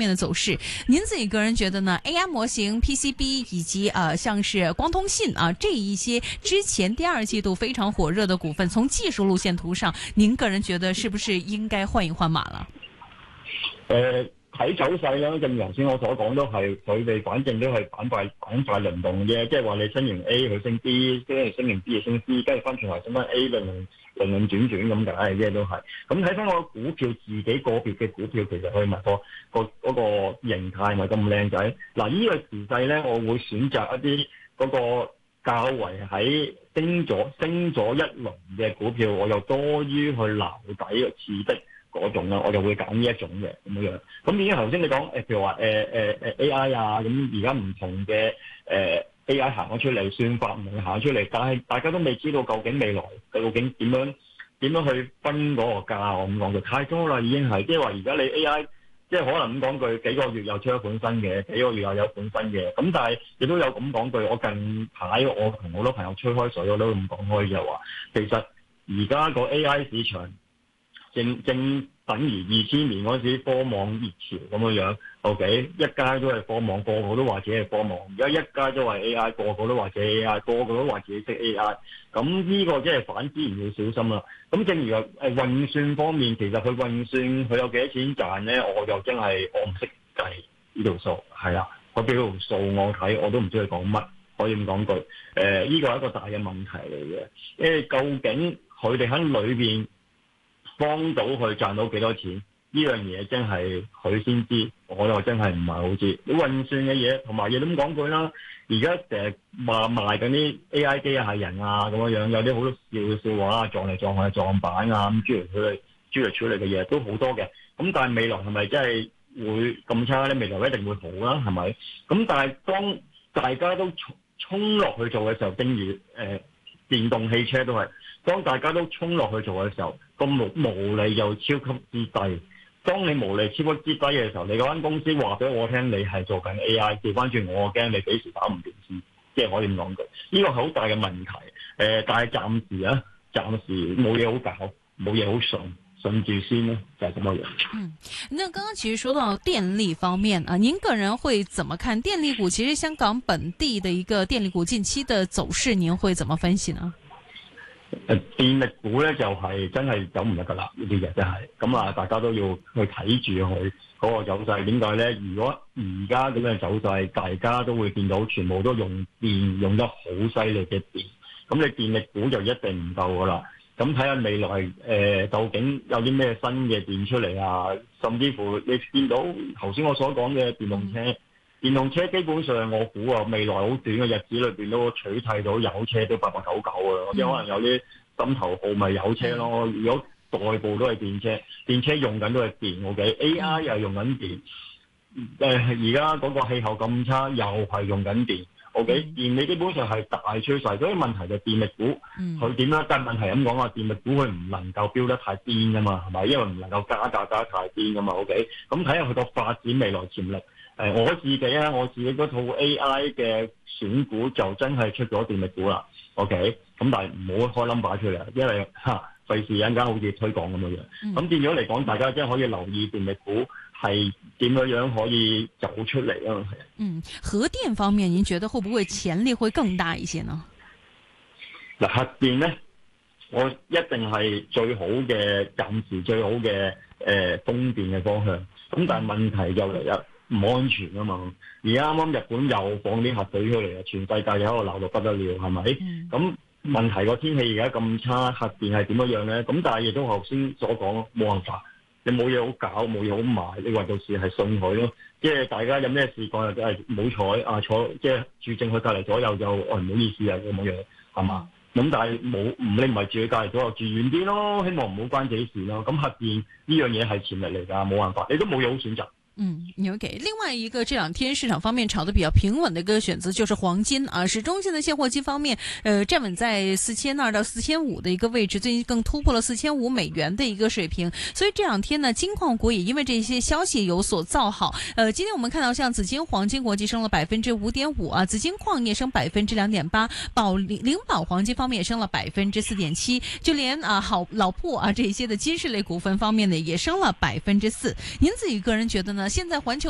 面的走勢，您自己個人覺得呢 ？AI 模型、PCB 以及像是光通信啊，這一些之前第二季度非常火熱的股份，從技術路線圖上，您個人覺得是不是應該換一換馬了？ 睇走勢啦，正如頭先我所講都係，佢哋反正都係板塊輪動嘅，即係話你升完 A 佢升 B， 跟住升完 B 就升 C， 跟住翻轉頭升翻 A，輪轉咁解嘅啫，都係。咁睇翻個股票自己個別嘅股票，其實佢咪嗰個形態咪咁靚仔。嗱，呢個時勢咧，我會選擇一啲嗰個較為喺升咗一輪嘅股票，我又多於去撈底嘅刺激嗰種啦，我就會揀呢一種嘅咁樣。咁已經頭先你講譬如話AI 啊，咁而家唔同嘅AI 行咗出嚟，算法唔同行咗出嚟，但係大家都未知道究竟未來究竟點樣去分嗰個價。我咁講句太多啦，已經係即係話而家你 AI 即係可能咁講句幾個月又出一款新嘅，幾個月又有一款新嘅。咁但係亦都有咁講句，我近排我同好多朋友吹開水，我都咁講開就話，其實而家個 AI 市場正等於2000年嗰時科網熱潮咁樣 ，OK， 一家都係科網，個個都話自己係科網。而家一家都係 AI， 個個都話自己 AI， 個個都話自己識 AI。咁呢個即係反之，唔要小心啦。咁正如運算方面，其實佢運算佢有幾多錢賺咧，我就真係我唔識計呢條數，係啊，佢俾條數我睇，我都唔知佢講乜，可以咁講句。呢個係一個大嘅問題嚟嘅，因為究竟佢哋喺裏邊幫到佢賺到幾多錢？呢樣嘢真係佢先知，我又真係唔係好知。你運算嘅嘢同埋亦都咁講句啦，而家成日賣緊啲 AI 機械人啊咁樣，有啲好多笑話啊，撞嚟撞去撞板啊咁諸如此類嘅嘢都好多嘅。咁但係未來係咪真係會咁差咧？未來一定會好啦，係咪？咁但係當大家都衝落去做嘅時候，正如電動汽車都係，當大家都衝落去做嘅時候，個毛利又超級之低。當你毛利超級之低嘅時候，你嗰間公司話俾我聽你係做緊 AI， 調翻轉我驚你幾時搞唔掂先，即係可以咁講句。呢個係好大嘅問題。但係暫時冇嘢好搞，冇嘢好順住先呢，就係咁樣。 那剛剛其實說到電力方面啊，您個人會怎麼看電力股？其實香港本地的一個電力股近期的走勢，您會怎麼分析呢？ 電力股咧就係真係走唔得噶啦，呢啲嘢真係咁啊！大家都要去睇住佢嗰個走勢。點解咧？如果而家咁樣走勢，大家都會見到全部都用電用得好犀利嘅電，咁你電力股就一定唔夠噶啦。咁睇下未來究竟有啲咩新嘅電出嚟啊？甚至乎你見到頭先我所講嘅電動車。電動車基本上我估啊，未來好短嘅日子裏邊都取替到油車都899啊，或者可能有啲心頭好咪油車咯。如果代步都係電車，電車用緊都係電 ，OK，AI 又係用緊電。而家嗰個氣候咁差，又係用緊電 ，OK，電力基本上係大趨勢。所以問題就電力股佢點樣？但係問題咁講啊，電力股佢唔能夠飆得太癲噶嘛，係咪？因為唔能夠加價加得太癲噶嘛，OK。咁睇下佢個發展未來潛力。我自己嗰套 AI 嘅選股就真係出咗電力股啦 ，OK，咁但係唔好開 number 出嚟，因為費事一陣間好似推廣咁樣樣。咁變咗嚟講，大家真係可以留意電力股係點樣可以走出嚟啊。 核電方面，您覺得會不會潛力會更大一些呢？ 嗱，核電咧，我一定係最好嘅，暫時最好嘅風電嘅方向。咁但係問題就嚟啦。唔安全啊嘛！而家啱啱日本又放啲核水出嚟啊，全世界又喺度鬧到不得了，係咪？咁問題個天氣而家咁差，核電係點樣咧？咁但係亦都頭先所講，冇辦法，你冇嘢好搞，冇嘢好賣，你話到時係信佢咯。即係大家有咩事講又真係唔好彩啊，坐即係住正佢隔離左右就唔好意思啊咁樣，係嘛？咁但係你唔係住佢隔離左右，住遠啲咯，希望唔好關自己事咯。咁核電呢樣嘢係潛力嚟㗎，冇辦法，你都冇嘢好選擇。 OK。另外一個這兩天市場方面炒得比較平穩的一個選擇就是黃金啊，是中現的現貨金方面，站穩在4200到4500的一個位置，最近更突破了4500美元的一個水平。所以這兩天呢，金礦股也因為這些消息有所造好。今天我們看到像紫金、黃金國際升了5.5%啊，紫金礦業升2.8%，靈寶黃金方面也升了4.7%，就連老鋪啊這些的金飾類股份方面呢，也升了4%。您自己個人覺得呢？現在環球